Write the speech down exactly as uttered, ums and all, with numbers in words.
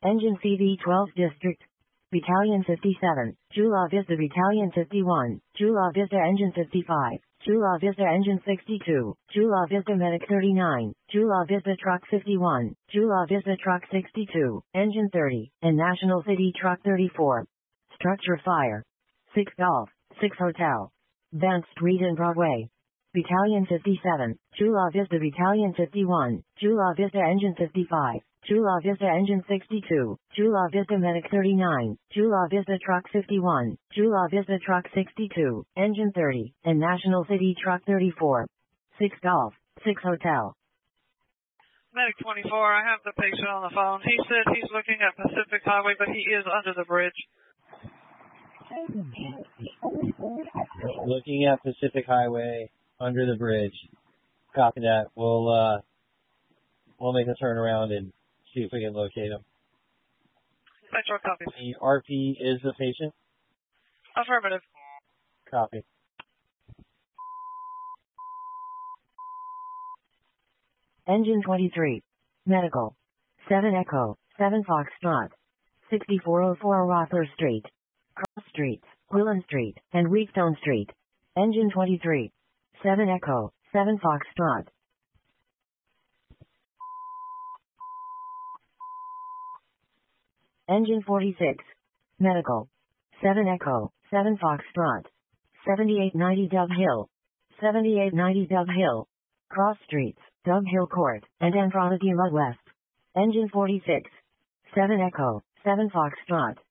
Engine C V twelfth District. Battalion fifty-seven, Chula Vista Battalion fifty-one, Chula Vista Engine fifty-five, Chula Vista Engine sixty-two, Chula Vista Medic thirty-nine, Chula Vista Truck fifty-one, Chula Vista Truck sixty-two, Engine thirty, and National City Truck thirty-four. Structure fire. six Golf, six Hotel. Bank Street and Broadway. Battalion fifty-seven, Chula Vista Battalion fifty-one, Chula Vista Engine fifty-five, Chula Vista Engine sixty-two, Chula Vista Medic thirty-nine, Chula Vista Truck fifty-one, Chula Vista Truck sixty-two, Engine thirty, and National City Truck thirty-four. six Golf, six Hotel. Medic twenty-four, I have the patient on the phone. He said he's looking at Pacific Highway, but he is under the bridge. Looking at Pacific Highway, under the bridge. Copy that. We'll, uh, we'll make a turnaround and see if we can locate him. Metro copy. The R P is the patient? Affirmative. Copy. Engine twenty-three. Medical. seven Echo, seven Foxtrot. sixty-four oh four Rother Street. Cross Streets, Quillen Street, and Wheatstone Street. Engine twenty-three. seven Echo, seven Foxtrot. Engine forty-six. Medical. seven Echo, seven Foxtrot. seventy-eight ninety Dove Hill. seventy-eight ninety Dove Hill. Cross Streets, Dove Hill Court, and Andrade West. Engine forty-six. seven Echo, seven Foxtrot.